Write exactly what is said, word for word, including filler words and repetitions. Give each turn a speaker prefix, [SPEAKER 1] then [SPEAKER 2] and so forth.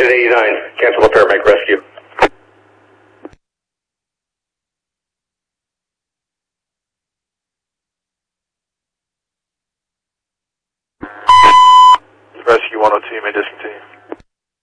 [SPEAKER 1] Unit eighty-nine, cancel the paramedic rescue.
[SPEAKER 2] Rescue one oh two may discontinue.